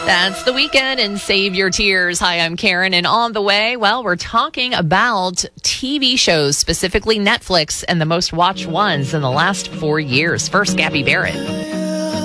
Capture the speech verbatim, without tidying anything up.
That's the weekend and save your tears. Hi, I'm Karen, and on the way, well, we're talking about T V shows, specifically Netflix, and the most watched ones in the last four years. First, Gabby Barrett.